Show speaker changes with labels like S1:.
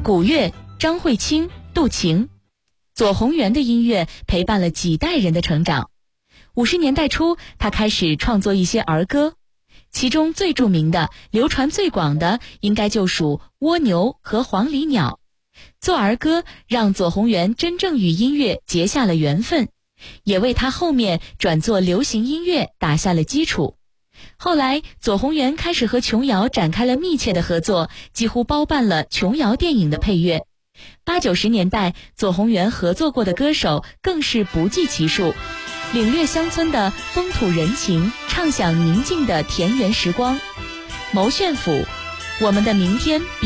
S1: 古乐张慧清、杜晴。左宏元的音乐陪伴了几代人的成长。50年代初，他开始创作一些儿歌，其中最著名的、流传最广的应该就属《蜗牛》和《黄鹂鸟》。做儿歌让左宏元真正与音乐结下了缘分，也为他后面转做流行音乐打下了基础。后来左宏元开始和琼瑶展开了密切的合作，几乎包办了琼瑶电影的配乐。80、90年代，左宏元合作过的歌手更是不计其数，领略乡村的风土人情，畅享宁静的田园时光。牟炫甫，我们的明天比